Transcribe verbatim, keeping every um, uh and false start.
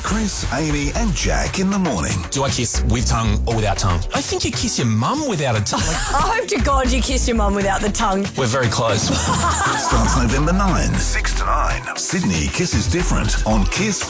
Chris, Amy and Jack in the morning. Do I kiss with tongue or without tongue? I think you kiss your mum without a tongue. I hope to God you kiss your mum without the tongue. We're very close. Starts November ninth, six to nine. Sydney Kisses Different on Kiss